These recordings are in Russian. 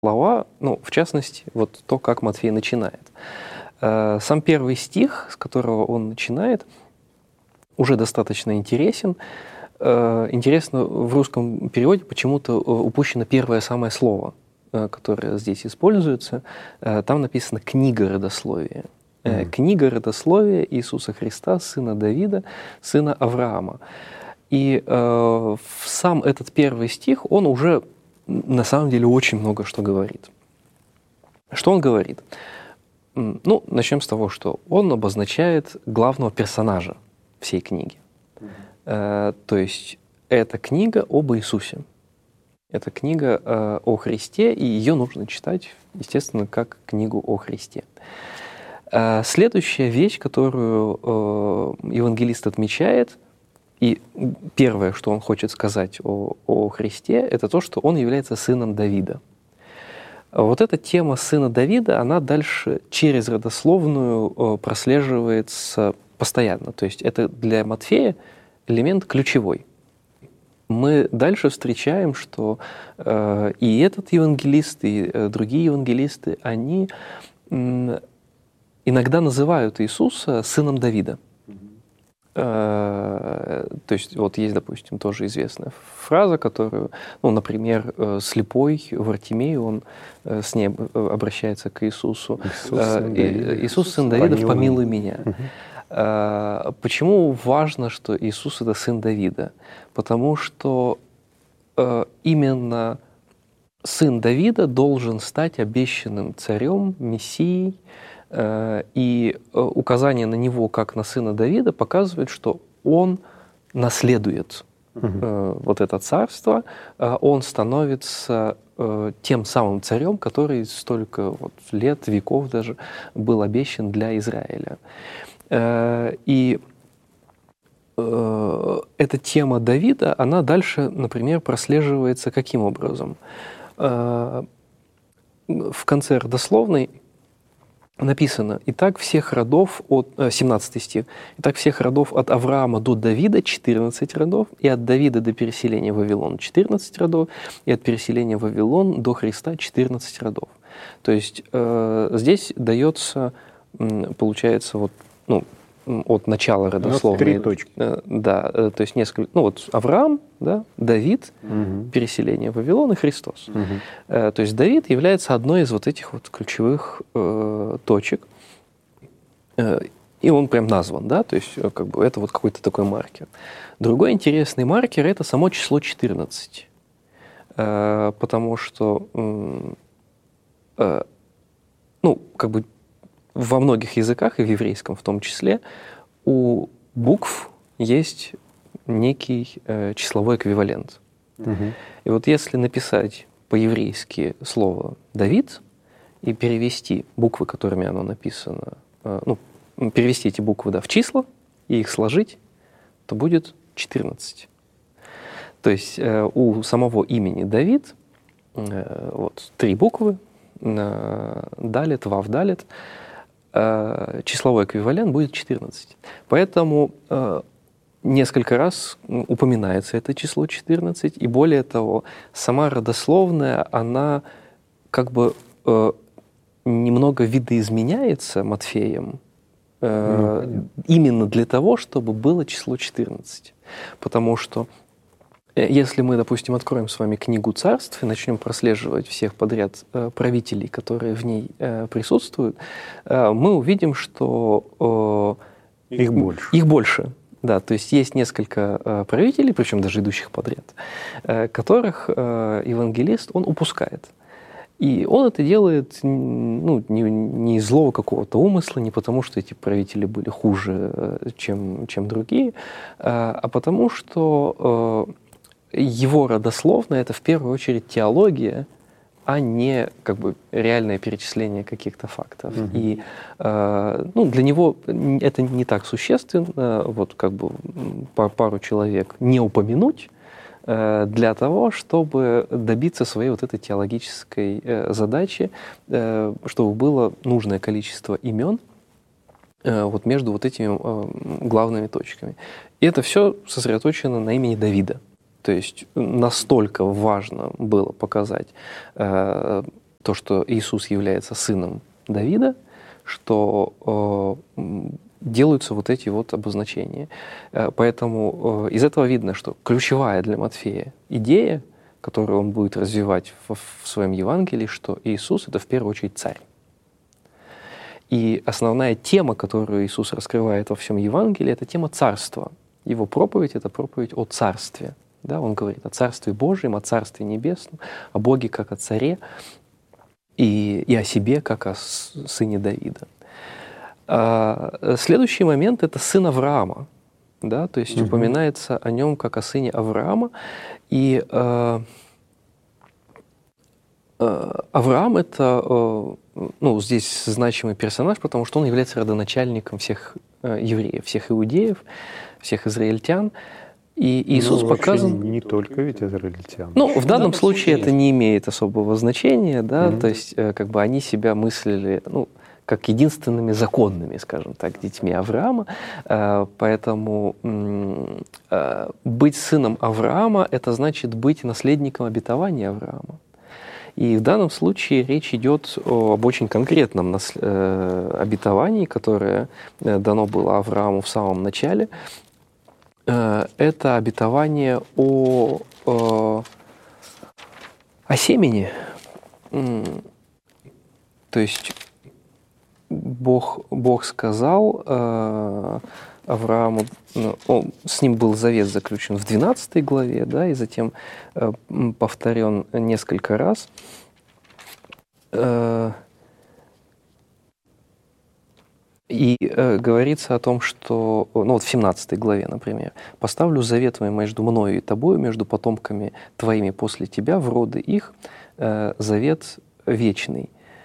слова, ну, в частности, вот то, как Матфей начинает. Сам первый стих, с которого он начинает, уже достаточно интересен. Интересно, в русском переводе почему-то упущено первое самое слово, которое здесь используется. Там написано «книга родословия». Книга родословия Иисуса Христа, сына Давида, сына Авраама. И сам этот первый стих, он уже на самом деле очень много что говорит. Что он говорит? Ну, начнем с того, что он обозначает главного персонажа всей книги. То есть это книга об Иисусе. Это книга о Христе, и ее нужно читать, естественно, как книгу о Христе. Следующая вещь, которую евангелист отмечает, и первое, что он хочет сказать о Христе, это то, что он является сыном Давида. Вот эта тема сына Давида, она дальше через родословную прослеживается постоянно. То есть это для Матфея элемент ключевой. Мы дальше встречаем, что и этот евангелист, и другие евангелисты, они иногда называют Иисуса сыном Давида. То есть вот есть, допустим, тоже известная фраза, которую, ну, например, слепой Вартимей, он с ней обращается к Иисусу. «Иисус, сын Давидов, помилуй меня». Почему важно, что Иисус – это сын Давида? Потому что именно сын Давида должен стать обещанным царем, мессией, и указание на него как на сына Давида показывает, что он наследует вот это царство, он становится тем самым царем, который столько вот лет, веков даже был обещан для Израиля. И эта тема Давида, она дальше, например, прослеживается каким образом? В конце родословной написано: «Итак, всех родов от...» 17 стих. «Итак, всех родов от Авраама до Давида 14 родов, и от Давида до переселения в Вавилон 14 родов, и от переселения в Вавилон до Христа 14 родов». То есть здесь дается, получается, вот, ну, от начала родословной. 3 точки. Да, то есть несколько... Ну вот Авраам, да, Давид, переселение в Вавилон и Христос. То есть Давид является одной из вот этих вот ключевых точек. И он прям назван, да, то есть как бы это вот какой-то такой маркер. Другой интересный маркер – это само число 14. Потому что, ну, как бы во многих языках, и в еврейском в том числе, у букв есть некий числовой эквивалент. И вот если написать по-еврейски слово «Давид» и перевести буквы, которыми оно написано, ну, перевести эти буквы, да, в числа и их сложить, то будет 14. То есть у самого имени Давид вот 3 буквы, далет, вав, далет, числовой эквивалент будет 14. Поэтому несколько раз упоминается это число 14, и более того, сама родословная, она как бы немного видоизменяется Матфеем именно для того, чтобы было число 14. Потому что если мы, допустим, откроем с вами книгу царств и начнем прослеживать всех подряд правителей, которые в ней присутствуют, мы увидим, что их больше. Их больше. Да, то есть есть несколько правителей, причем даже идущих подряд, которых евангелист, он упускает. И он это делает, ну, не из злого какого-то умысла, не потому, что эти правители были хуже, чем другие, а потому что его родословная – это в первую очередь теология, а не как бы реальное перечисление каких-то фактов. И ну, для него это не так существенно, вот как бы пару человек не упомянуть для того, чтобы добиться своей вот этой теологической задачи, чтобы было нужное количество имен вот между вот этими главными точками. И это все сосредоточено на имени Давида. То есть настолько важно было показать то, что Иисус является сыном Давида, что делаются вот эти вот обозначения. Поэтому из этого видно, что ключевая для Матфея идея, которую он будет развивать в своем Евангелии, что Иисус — это в первую очередь царь. И основная тема, которую Иисус раскрывает во всем Евангелии, это тема царства. Его проповедь — это проповедь о царстве. Да, он говорит о Царстве Божьем, о Царстве Небесном, о Боге как о царе и о себе как о сыне Давида. Следующий момент — это сын Авраама. Да, то есть упоминается о нем как о сыне Авраама. И Авраам — это здесь значимый персонаж, потому что он является родоначальником всех евреев, всех иудеев, всех израильтян. И Иисус показан... Не только ведь израильтян. В данном случае это не имеет особого значения, да, то есть как бы они себя мыслили, как единственными законными, скажем так, детьми Авраама. Поэтому быть сыном Авраама — это значит быть наследником обетования Авраама. И в данном случае речь идет об очень конкретном обетовании, которое дано было Аврааму в самом начале. Это обетование о семени. То есть Бог сказал Аврааму, с ним был завет заключен в 12 главе, да, и затем повторен несколько раз. И говорится о том, что, в 17 главе, например, «Поставлю завет мой между мною и тобою, между потомками твоими после тебя, в роды их, завет вечный».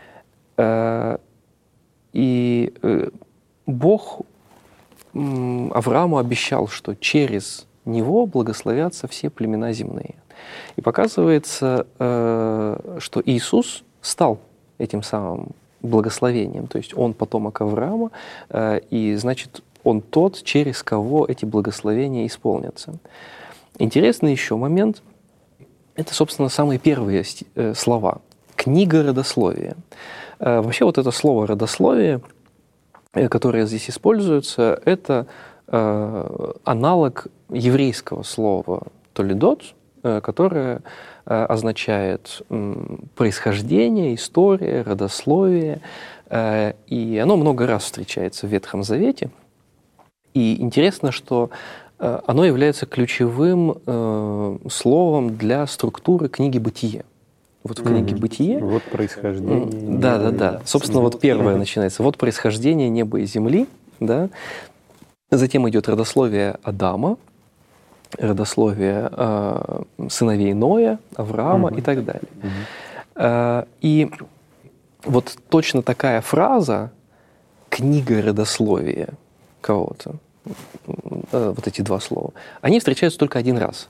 И Бог Аврааму обещал, что через него благословятся все племена земные. И показывается, что Иисус стал этим самым благословением, то есть он потомок Авраама, и значит, он тот, через кого эти благословения исполнятся. Интересный еще момент — это, собственно, самые первые слова. Книга родословия. Вообще вот это слово «родословие», которое здесь используется, это аналог еврейского слова «толедот», которое означает происхождение, история, родословие, и оно много раз встречается в Ветхом Завете. И интересно, что оно является ключевым словом для структуры книги «Бытие». Вот в книге «Бытие». Вот происхождение. Да. Собственно, вот первое начинается. Вот происхождение неба и земли, да. Затем идет родословие Адама, родословие сыновей Ноя, Авраама и так далее. И вот точно такая фраза «книга родословия» кого-то, вот эти два слова, они встречаются только один раз.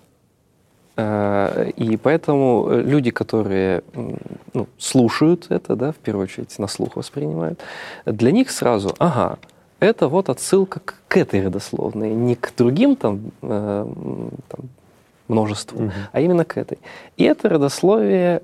И поэтому люди, которые слушают это, да, в первую очередь на слух воспринимают, для них сразу, это вот отсылка к этой родословной, не к другим множеству, а именно к этой. И это родословие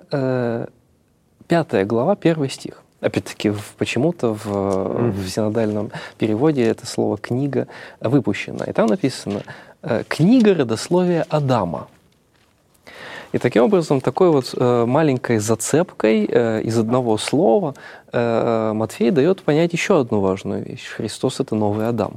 5 глава, 1 стих. Опять-таки, почему-то в синодальном переводе это слово «книга» выпущено. И там написано «книга родословия Адама». И таким образом, такой вот маленькой зацепкой из одного слова Матфей дает понять еще одну важную вещь. Христос — это новый Адам.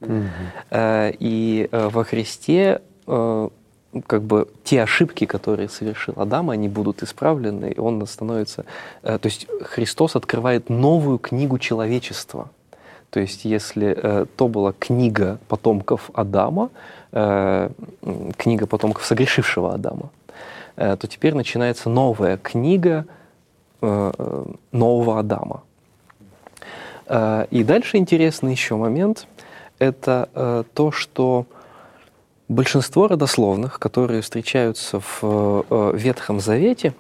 И во Христе как бы те ошибки, которые совершил Адам, они будут исправлены, и он становится... То есть Христос открывает новую книгу человечества. То есть если то была книга потомков Адама, книга потомков согрешившего Адама, то теперь начинается новая книга нового Адама. И дальше интересный еще момент – это то, что большинство родословных, которые встречаются в Ветхом Завете,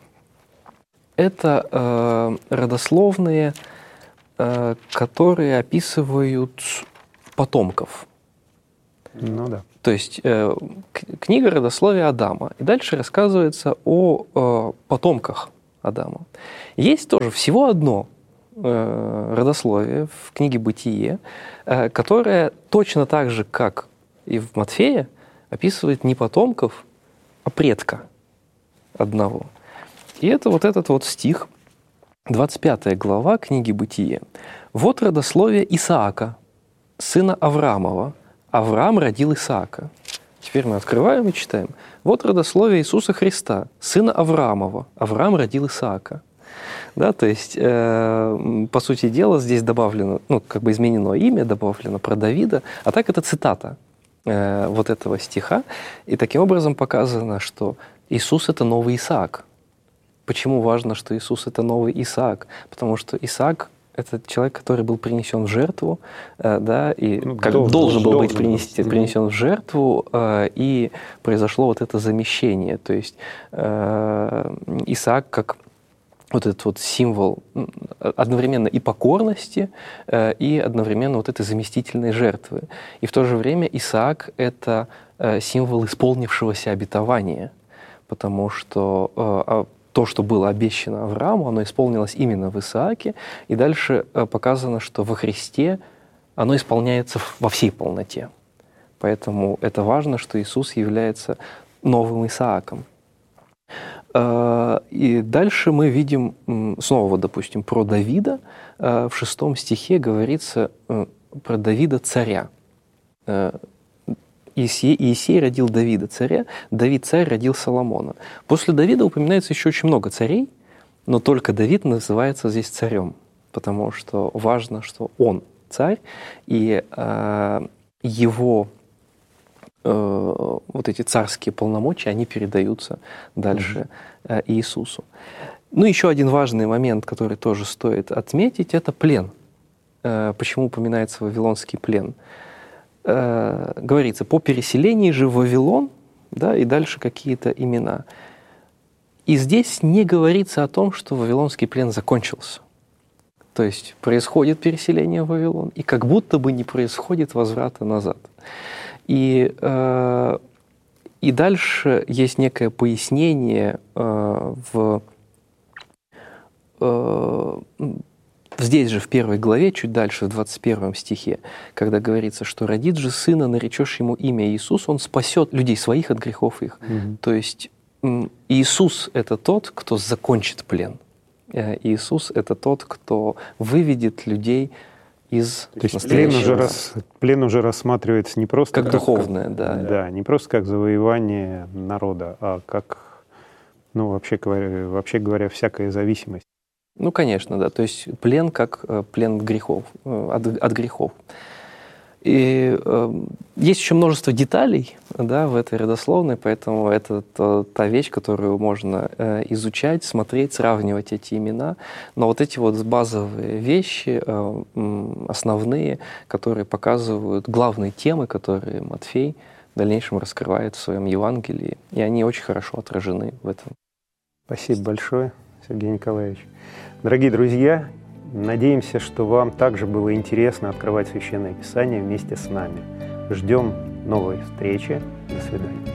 это родословные, которые описывают потомков. Ну да. То есть книга родословия Адама. И дальше рассказывается о потомках Адама. Есть тоже всего одно родословие в книге «Бытие», которое точно так же, как и в Матфея, описывает не потомков, а предка одного. И это вот этот вот стих, 25 глава книги «Бытие». «Вот родословие Исаака, сына Авраамова. Авраам родил Исаака». Теперь мы открываем и читаем. «Вот родословие Иисуса Христа, сына Авраамова. Авраам родил Исаака». Да, то есть, по сути дела, здесь добавлено, как бы изменено имя, добавлено про Давида, а так это цитата вот этого стиха. И таким образом показано, что Иисус – это новый Исаак. Почему важно, что Иисус – это новый Исаак? Потому что Исаак – это человек, который был принесен в жертву, да, и должен был быть принесен в жертву, и произошло вот это замещение. То есть Исаак как вот этот вот символ одновременно и покорности, и одновременно вот этой заместительной жертвы. И в то же время Исаак – это символ исполнившегося обетования, потому что то, что было обещано Аврааму, оно исполнилось именно в Исааке, и дальше показано, что во Христе оно исполняется во всей полноте. Поэтому это важно, что Иисус является новым Исааком. И дальше мы видим, снова, допустим, про Давида. В 6 стихе говорится про Давида царя. Иисей родил Давида царя, Давид царь родил Соломона. После Давида упоминается еще очень много царей, но только Давид называется здесь царем, потому что важно, что он царь, и его вот эти царские полномочия, они передаются дальше Иисусу. Ну, еще один важный момент, который тоже стоит отметить, это плен. Почему упоминается вавилонский плен? Говорится, по переселении же в Вавилон, да, и дальше какие-то имена. И здесь не говорится о том, что вавилонский плен закончился. То есть происходит переселение в Вавилон, и как будто бы не происходит возврата назад. И дальше есть некое пояснение здесь же в 1 главе, чуть дальше, в 21 стихе, когда говорится, что «родит же сына, наречешь ему имя Иисус, он спасет людей своих от грехов их». То есть Иисус – это тот, кто закончит плен. Иисус – это тот, кто выведет людей из настоящего. Плен уже рассматривается не просто как духовное, да. Да, не просто как завоевание народа, а как, вообще говоря, всякая зависимость. Ну, конечно, да. То есть плен как плен грехов, от грехов. И есть еще множество деталей, да, в этой родословной, поэтому это та вещь, которую можно изучать, смотреть, сравнивать эти имена. Но вот эти вот базовые вещи, основные, которые показывают главные темы, которые Матфей в дальнейшем раскрывает в своем Евангелии, и они очень хорошо отражены в этом. Спасибо большое, Сергей Николаевич. Дорогие друзья, надеемся, что вам также было интересно открывать Священное Писание вместе с нами. Ждем новой встречи. До свидания.